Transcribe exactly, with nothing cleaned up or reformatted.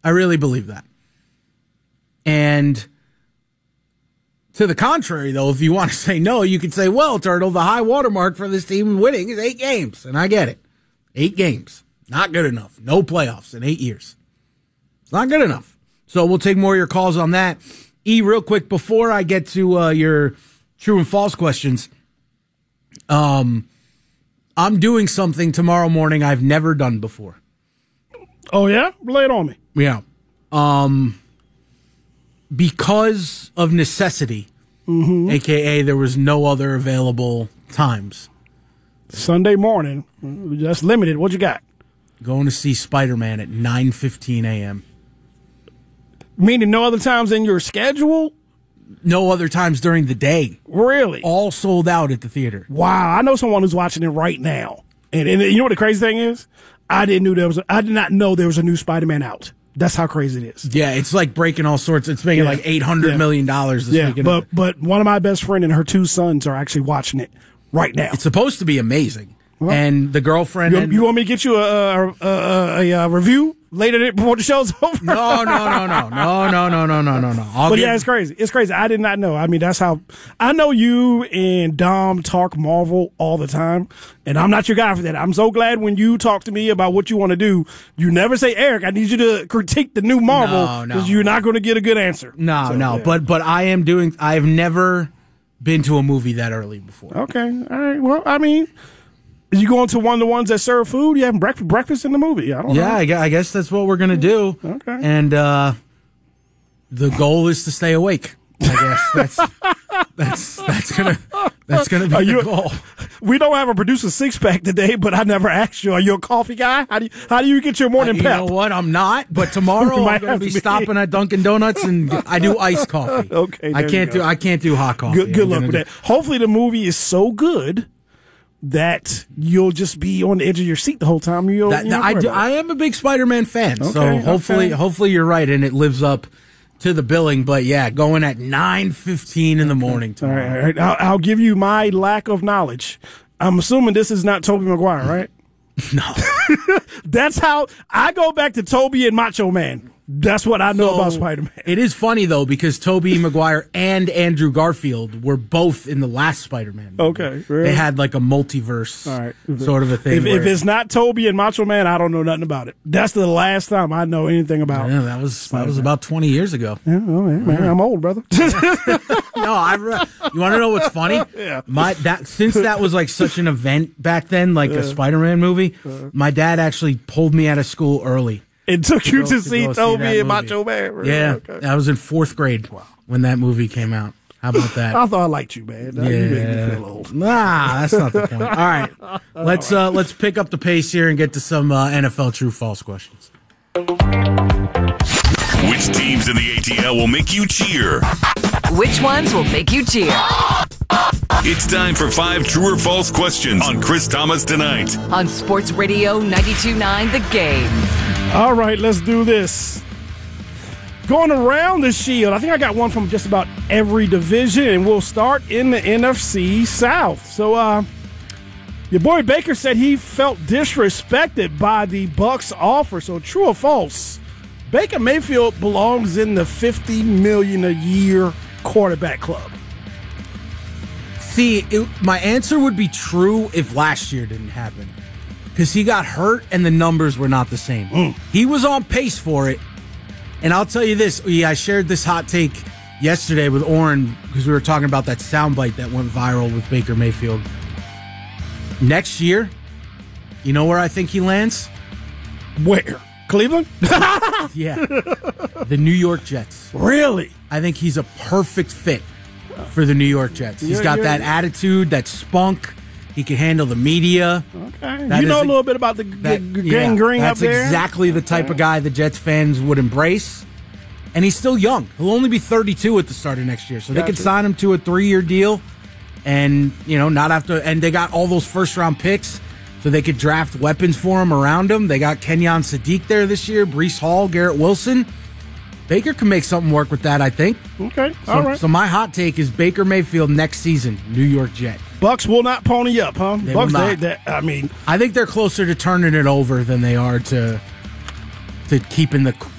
I really believe that. And to the contrary, though, if you want to say no, you could say, well, Turtle, the high watermark for this team winning is eight games. And I get it. Eight games. Not good enough. No playoffs in eight years. It's not good enough. So we'll take more of your calls on that. E, real quick, before I get to uh, your true and false questions, um, I'm doing something tomorrow morning I've never done before. Oh, yeah? Lay it on me. Yeah. Um, because of necessity, mm-hmm. a k a there was no other available times. Sunday morning, that's limited. What you got? Going to see Spider-Man at nine fifteen a.m. Meaning no other times in your schedule? No other times during the day. Really? All sold out at the theater. Wow. I know someone who's watching it right now. And, and you know what the crazy thing is? I didn't know there was a, I did not know there was a new Spider-Man out. That's how crazy it is. Yeah, it's like breaking all sorts. It's making yeah. like eight hundred yeah. million dollars this yeah, weekend. But, but one of my best friends and her two sons are actually watching it right now. It's supposed to be amazing. Well, and the girlfriend. You, and, you want me to get you a, a, a, a, a review later before the show's over? No, no, no, no, no, no, no, no, no, no, no. I'll but get, yeah, it's crazy. It's crazy. I did not know. I mean, that's how I know you and Dom talk Marvel all the time, and I'm not your guy for that. I'm so glad when you talk to me about what you want to do, you never say, Eric, I need you to critique the new Marvel because no, no. you're not going to get a good answer. No, so, no. Yeah. But but I am doing. I've never been to a movie that early before. Okay, all right. Well, I mean. You going to one of the ones that serve food? You having breakfast, breakfast in the movie? I don't yeah, know. Yeah, I guess that's what we're going to do. Okay. And uh, the goal is to stay awake. I guess that's that's that's gonna that's gonna be are the you, goal. We don't have a producer six pack today, but I never asked you. Are you a coffee guy? How do you, how do you get your morning uh, you pep? You know what? I'm not. But tomorrow I'm gonna be, be stopping at Dunkin' Donuts and I do iced coffee. Okay. I can't do I can't do hot coffee. Good, good luck with do, that. Hopefully the movie is so good that you'll just be on the edge of your seat the whole time. You'll, that, you I, do, I am a big Spider-Man fan, okay, so hopefully, okay. hopefully you're right and it lives up to the billing. But yeah, going at nine fifteen in the morning tomorrow. All right, all right. I'll, I'll give you my lack of knowledge. I'm assuming this is not Tobey Maguire, right? No. That's how I go back to Tobey and Macho Man. That's what I know so, about Spider-Man. It is funny, though, because Tobey Maguire and Andrew Garfield were both in the last Spider-Man movie. Okay. Really? They had like a multiverse All right. sort of a thing. If, if it's not Tobey and Macho Man, I don't know nothing about it. That's the last time I know anything about it. Yeah, that was Spider-Man. That was about twenty years ago. Yeah, oh, man, man, I'm old, brother. No, I. Re- you want to know what's funny? Yeah. My that since that was like such an event back then, like uh, a Spider-Man movie. Uh, my dad actually pulled me out of school early. It took you to, to see Tobey and movie. Macho Man. Really? Yeah, okay. I was in fourth grade wow. when that movie came out. How about that? I thought I liked you, man. Yeah. You made me feel old. Nah, that's not the point. All right, let's uh, let's pick up the pace here and get to some uh, N F L true false questions. Which teams in the A T L will make you cheer? Which ones will make you cheer? It's time for five true or false questions on Chris Thomas Tonight. On Sports Radio ninety-two point nine The Game. All right, let's do this. Going around the Shield, I think I got one from just about every division, and we'll start in the N F C South. So, uh, your boy Baker said he felt disrespected by the Bucs offer. So, true or false? Baker Mayfield belongs in the fifty million dollars a year quarterback club. See, it, my answer would be true if last year didn't happen. Because he got hurt and the numbers were not the same. Mm. He was on pace for it. And I'll tell you this. Yeah, I shared this hot take yesterday with Oren because we were talking about that soundbite that went viral with Baker Mayfield. Next year, you know where I think he lands? Where? Cleveland? Yeah. The New York Jets. Really? I think he's a perfect fit for the New York Jets. He's yeah, got yeah. that attitude, that spunk. He can handle the media. Okay. That you know a, a little bit about the that, g- yeah, gang green up that's there? That's exactly the type okay. of guy the Jets fans would embrace. And he's still young. He'll only be thirty-two at the start of next year. So gotcha. they could sign him to a three-year deal and, you know, not have to. And they got all those first-round picks so they could draft weapons for him around him. They got Kenyon Sadiq there this year, Breece Hall, Garrett Wilson. Baker can make something work with that, I think. Okay, so, all right. So my hot take is Baker Mayfield next season, New York Jet. Bucs will not pony up, huh? They Bucs, will not. They, they, I mean, I think they're closer to turning it over than they are to to keeping the